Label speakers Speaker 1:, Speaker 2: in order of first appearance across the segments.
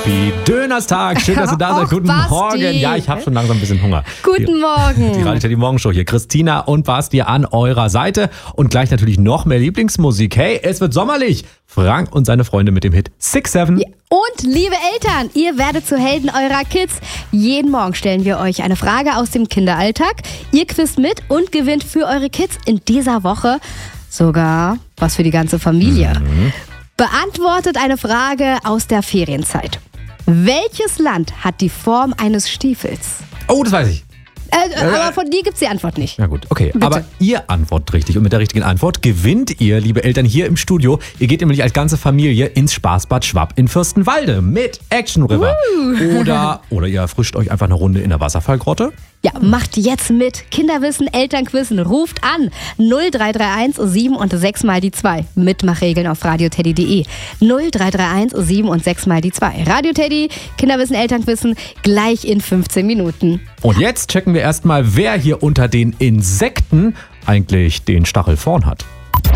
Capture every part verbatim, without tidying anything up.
Speaker 1: Happy Dönerstag. Schön, dass du da seid. Guten
Speaker 2: Basti.
Speaker 1: Morgen. Ja, ich habe schon langsam ein bisschen Hunger.
Speaker 2: Guten
Speaker 1: die,
Speaker 2: Morgen.
Speaker 1: Die Radio Teddy Morgenshow hier. Christina und Basti an eurer Seite. Und gleich natürlich noch mehr Lieblingsmusik. Hey, es wird sommerlich. Frank und seine Freunde mit dem Hit six seven.
Speaker 2: Ja. Und liebe Eltern, ihr werdet zu Helden eurer Kids. Jeden Morgen stellen wir euch eine Frage aus dem Kinderalltag. Ihr quizt mit und gewinnt für eure Kids in dieser Woche sogar was für die ganze Familie. Mhm. Beantwortet eine Frage aus der Ferienzeit. Welches Land hat die Form eines Stiefels?
Speaker 1: Oh, das weiß ich.
Speaker 2: Äh, aber von dir gibt's die Antwort nicht.
Speaker 1: Na gut, okay.
Speaker 2: Bitte.
Speaker 1: Aber ihr antwortet richtig und mit der richtigen Antwort gewinnt ihr, liebe Eltern, hier im Studio. Ihr geht nämlich als ganze Familie ins Spaßbad Schwapp in Fürstenwalde mit Action River. Uh. Oder, oder ihr erfrischt euch einfach eine Runde in der Wasserfallgrotte.
Speaker 2: Ja, macht jetzt mit. Kinderwissen, Elternquissen, ruft an. null drei drei eins sieben und sechs mal die zwei. Mitmachregeln auf radioteddy punkt de. null drei drei eins sieben und sechs mal die zwei. Radio Teddy, Kinderwissen, Elternquissen, gleich in fünfzehn Minuten.
Speaker 1: Und jetzt checken wir erstmal, wer hier unter den Insekten eigentlich den Stachel vorn hat.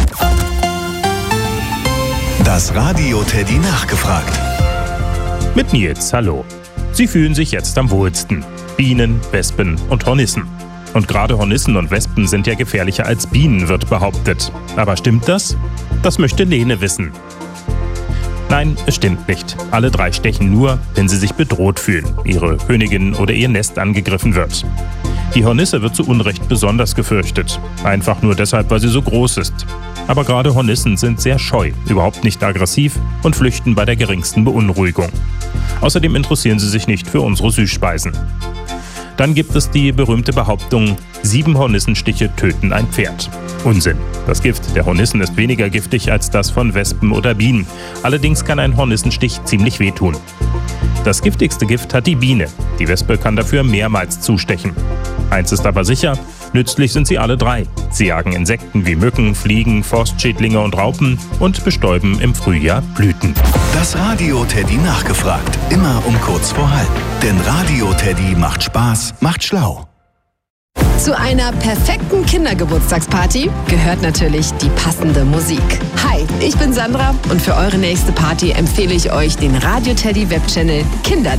Speaker 3: Das Radio Teddy nachgefragt.
Speaker 4: Mit Nils, hallo. Sie fühlen sich jetzt am wohlsten. Bienen, Wespen und Hornissen. Und gerade Hornissen und Wespen sind ja gefährlicher als Bienen, wird behauptet. Aber stimmt das? Das möchte Lene wissen. Nein, es stimmt nicht. Alle drei stechen nur, wenn sie sich bedroht fühlen, ihre Königin oder ihr Nest angegriffen wird. Die Hornisse wird zu Unrecht besonders gefürchtet. Einfach nur deshalb, weil sie so groß ist. Aber gerade Hornissen sind sehr scheu, überhaupt nicht aggressiv und flüchten bei der geringsten Beunruhigung. Außerdem interessieren sie sich nicht für unsere Süßspeisen. Dann gibt es die berühmte Behauptung, sieben Hornissenstiche töten ein Pferd. Unsinn. Das Gift der Hornissen ist weniger giftig als das von Wespen oder Bienen. Allerdings kann ein Hornissenstich ziemlich wehtun. Das giftigste Gift hat die Biene. Die Wespe kann dafür mehrmals zustechen. Eins ist aber sicher, nützlich sind sie alle drei. Sie jagen Insekten wie Mücken, Fliegen, Forstschädlinge und Raupen und bestäuben im Frühjahr Blüten.
Speaker 3: Das Radio Teddy nachgefragt. Immer um kurz vor halb. Denn Radio Teddy macht Spaß, macht schlau.
Speaker 5: Zu einer perfekten Kindergeburtstagsparty gehört natürlich die passende Musik. Hi, ich bin Sandra und für eure nächste Party empfehle ich euch den Radio Teddy Webchannel Kinder